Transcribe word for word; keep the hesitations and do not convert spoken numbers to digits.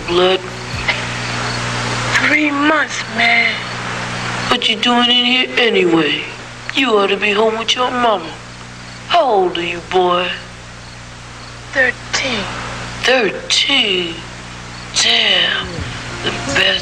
blood. Three months, man. What you doing in here anyway? You ought to be home with your mama. How old are you, boy? Thirteen. Thirteen? Damn. The best